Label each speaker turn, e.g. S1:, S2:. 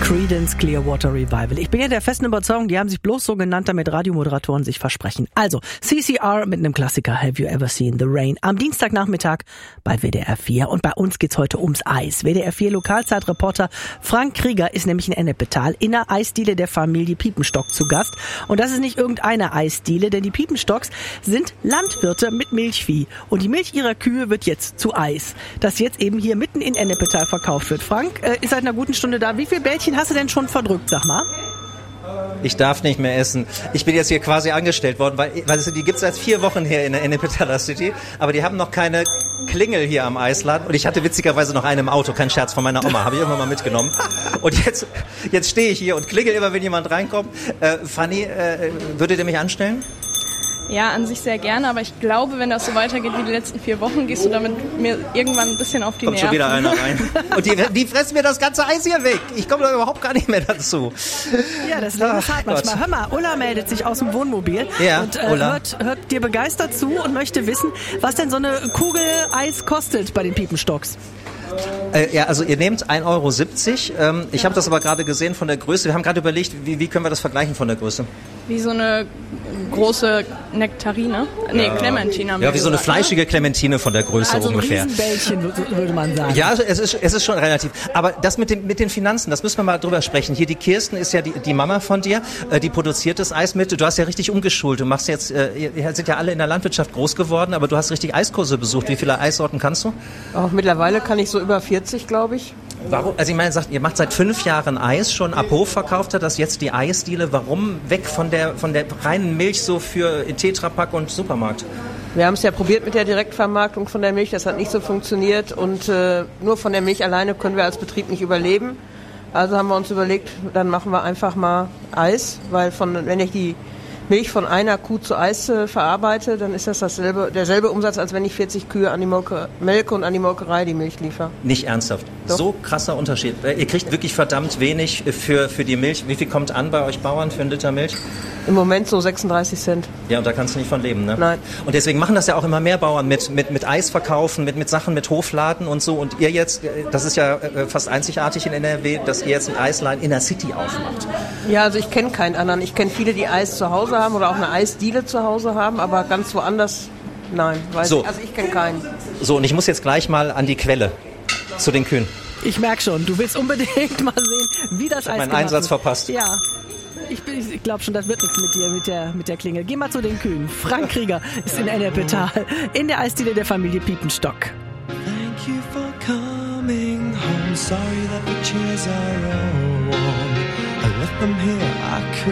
S1: Creedence Clearwater Revival. Ich bin ja der festen Überzeugung, die haben sich bloß so genannt, damit Radiomoderatoren sich versprechen. Also, CCR mit einem Klassiker, Have You Ever Seen the Rain? Am Dienstagnachmittag bei WDR 4. Und bei uns geht's heute ums Eis. WDR 4 Lokalzeitreporter Frank Krieger ist nämlich in Ennepetal in der Eisdiele der Familie Piepenstock zu Gast. Und das ist nicht irgendeine Eisdiele, denn die Piepenstocks sind Landwirte mit Milchvieh. Und die Milch ihrer Kühe wird jetzt zu Eis, das jetzt eben hier mitten in Ennepetal verkauft wird. Frank ist seit einer guten Stunde da. Wie viele Bällchen hast du denn schon verdrückt, sag mal?
S2: Ich darf nicht mehr essen. Ich bin jetzt hier quasi angestellt worden, weil die gibt's seit 4 Wochen hier in der Ennepetal City, aber die haben noch keine Klingel hier am Eisladen und ich hatte witzigerweise noch eine im Auto, kein Scherz, von meiner Oma, habe ich irgendwann mal mitgenommen. Und jetzt stehe ich hier und klingel immer, wenn jemand reinkommt. Fanny, würdet ihr mich anstellen?
S3: Ja, an sich sehr gerne, aber ich glaube, wenn das so weitergeht wie die letzten 4 Wochen, gehst du damit mir irgendwann ein bisschen auf die Nerven.
S2: Kommt schon wieder einer rein. Und die fressen mir das ganze Eis hier weg. Ich komme da überhaupt gar nicht mehr dazu.
S1: Ja, das Leben ist hart manchmal. Hör mal, Ulla meldet sich aus dem Wohnmobil und hört dir begeistert zu und möchte wissen, was denn so eine Kugel Eis kostet bei den Piepenstocks.
S2: Ja, also ihr nehmt 1,70 €. Ich habe das aber gerade gesehen von der Größe. Wir haben gerade überlegt, wie können wir das vergleichen von der Größe?
S3: Wie so eine große Nektarine? Nee, Clementine haben wir
S2: Ja, wie so eine
S3: gesagt,
S2: fleischige Clementine von der Größe
S1: also
S2: ungefähr.
S1: Also ein Riesenbällchen, würde man sagen.
S2: Ja, es ist schon relativ. Aber das mit den Finanzen, das müssen wir mal drüber sprechen. Hier, die Kirsten ist ja die Mama von dir, die produziert das Eis mit. Du hast ja richtig umgeschult. Du machst jetzt, ihr sind ja alle in der Landwirtschaft groß geworden, aber du hast richtig Eiskurse besucht. Wie viele Eissorten kannst du?
S4: Auch mittlerweile kann ich so über 40, glaube ich.
S2: Warum? Also ich meine, ihr macht seit 5 Jahren Eis, schon ab Hof verkauft hat das jetzt die Eisdiele. Warum weg von der reinen Milch so für Tetrapack und Supermarkt?
S4: Wir haben es ja probiert mit der Direktvermarktung von der Milch, das hat nicht so funktioniert und nur von der Milch alleine können wir als Betrieb nicht überleben. Also haben wir uns überlegt, dann machen wir einfach mal Eis, weil wenn ich die Milch von einer Kuh zu Eis verarbeite, dann ist das derselbe Umsatz, als wenn ich 40 Kühe an die melke und an die Molkerei die Milch liefere.
S2: Nicht ernsthaft? Doch. So krasser Unterschied. Ihr kriegt wirklich verdammt wenig für die Milch. Wie viel kommt an bei euch Bauern für einen Liter Milch?
S4: Im Moment so 36 Cent.
S2: Ja, und da kannst du nicht von leben, ne?
S4: Nein.
S2: Und deswegen machen das ja auch immer mehr Bauern mit Eis verkaufen, mit Sachen, mit Hofladen und so. Und ihr jetzt, das ist ja fast einzigartig in NRW, dass ihr jetzt ein Eisladen in der City aufmacht.
S4: Ja, also ich kenne keinen anderen. Ich kenne viele, die Eis zu Hause haben oder auch eine Eisdiele zu Hause haben, aber ganz woanders, nein. Also ich kenne keinen. So,
S2: und ich muss jetzt gleich mal an die Quelle zu den Kühen.
S1: Ich merke schon, du willst unbedingt mal sehen, wie das Eis
S2: meinen Einsatz
S1: wird.
S2: Verpasst.
S1: Ja. Ich glaube schon, das wird nichts mit dir, mit der Klingel. Geh mal zu den Kühen. Frank Krieger ist in Ennepetal, in der Eisdiele der Familie Piepenstock.
S5: Thank you for coming home. Sorry that the chairs are all warm. I left them here, I couldn't